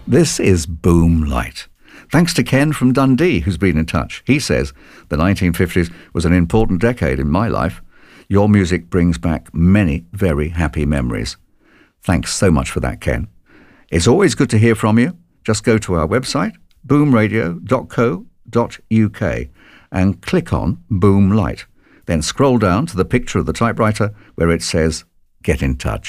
This is Boom Light. Thanks to Ken from Dundee, who's been in touch. He says, the 1950s was an important decade in my life. Your music brings back many very happy memories. Thanks so much for that, Ken. It's always good to hear from you. Just go to our website, boomradio.co.uk, and click on Boom Light. Then scroll down to the picture of the typewriter where it says, Get in Touch.